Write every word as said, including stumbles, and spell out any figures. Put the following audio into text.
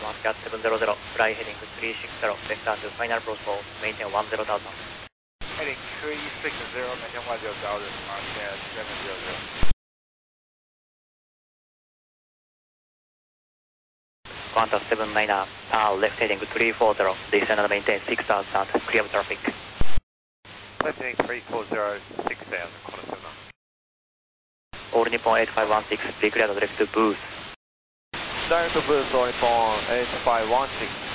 Cat seven zero zero, fly heading three six zero, vector to final approach for maintain one zero thousand. Heading three six zero, maintain one zero thousand, Cat seven zero zero. Qantas seven niner, uh, left heading three four zero, descend and maintain six thousand, clear of traffic. Left heading three four zero, six thousand, Qantas seven niner. All Nippon eight five one six, be clear to direct to booth. Direct to booth, All Nippon eight five one six.